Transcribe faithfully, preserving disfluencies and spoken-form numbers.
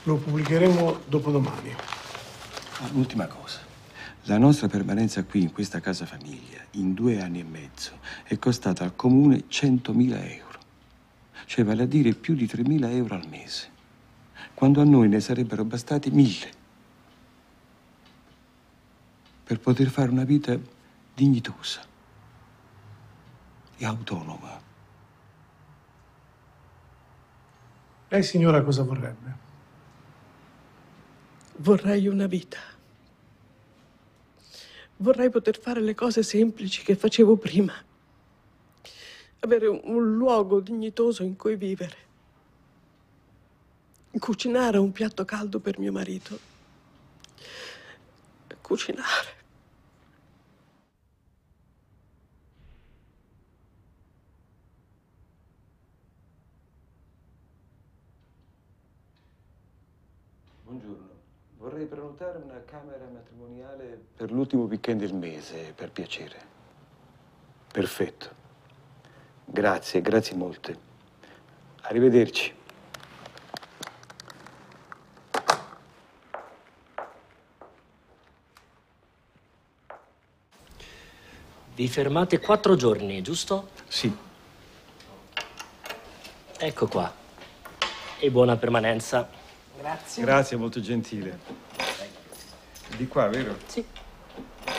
Lo pubblicheremo dopodomani. Ah, un'ultima cosa. La nostra permanenza qui, in questa casa famiglia, in due anni e mezzo, è costata al comune centomila euro. Cioè, vale a dire più di tremila euro al mese. Quando a noi ne sarebbero bastati mille. Per poter fare una vita dignitosa e autonoma. Lei, signora, cosa vorrebbe? Vorrei una vita. Vorrei poter fare le cose semplici che facevo prima. Avere un, un luogo dignitoso in cui vivere. Cucinare un piatto caldo per mio marito. Cucinare. Buongiorno. Vorrei prenotare una camera matrimoniale per l'ultimo weekend del mese, per piacere. Perfetto. Grazie, grazie molte. Arrivederci. Vi fermate quattro giorni, giusto? Sì. Ecco qua. E buona permanenza. Grazie. Grazie, molto gentile. Di qua, vero? Sì.